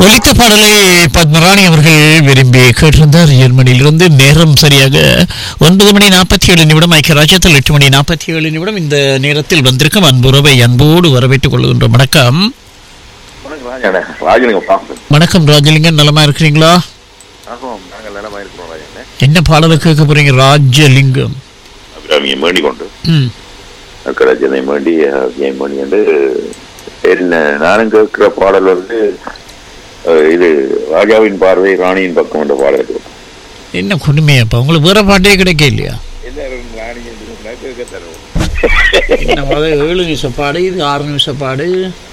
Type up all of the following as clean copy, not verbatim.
ஒலித்த பாடலை பத்மராணி அவர்கள் விரும்பி கேட்டிருந்தார். ஜெர்மனியிலிருந்து. நேரம் சரியாக 9:47 ஐக்கிய ராஜ்யத்தில் 8:47. இந்த நேரத்தில் வந்திருக்கும் அன்புறவை அன்போடு வரவேற்றுக் கொள்கின்றோம். வணக்கம். வணக்கம் ராஜலிங்கம், நலமா இருக்கிறீங்களா? என்ன பாடலை கேட்க போறீங்க ராஜலிங்கம்? நானும் கேட்கிற பாடல் வந்து இது ராஜாவின் பார்வை ராணியின் பக்கம் என்ற பாடல். என்ன கொடுமையாப்பா, உங்களுக்கு வேற பாட்டே கிடைக்க இல்லையா? என்ன 7 நிமிஷ பாடு, இது 6 நிமிஷ பாடு.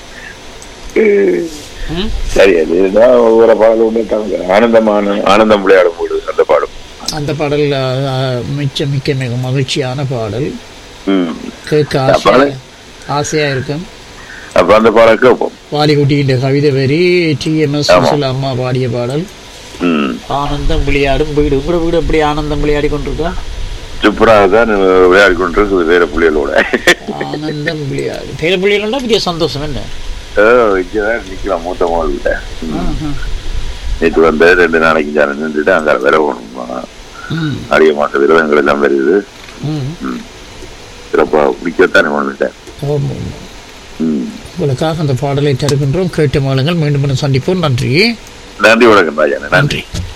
சரி, அதுதான் ஒவ்வொரு பாடல் ஒன்று. ஆனந்தம் விளையாடும் போது அந்த பாடும், அந்த பாடல் மிக்க மிக மகிழ்ச்சியான பாடல். கேட்க ஆசையா இருக்கும். அப்ப அந்த பாடல் கேட்போம். வாலிகுட்டியின் கவிதை வரி TMS அம்மா பாடிய பாடல். ஆனந்தம் விளையாடும் வீடு. உங்களோட வீடு எப்படி ஆனந்தம் விளையாடி கொண்டிருக்கா? சூப்பராக தான் விளையாடி கொண்டிருக்கு வேற புள்ளிகளோட. ஆனந்தம் விளையாடு பேர புள்ளிகளோட பெரிய சந்தோஷம். என்ன நிக்கலாம் மூத்த மால் கிட்ட நேற்று வந்த 2 நாளைக்கு ஜான நின்றுட்டு அங்க விர போகணும். அதிக மாச விரதங்கள் எல்லாம் வருது. சிறப்பா பிடிக்கத்தானே வந்துட்டேன். உங்களுக்காக அந்த பாடலை தருகின்றோம். கேட்டு மாளுங்கள். மீண்டும் சந்திப்போம். நன்றி. நன்றி. வணக்கம் ராஜா. நன்றி.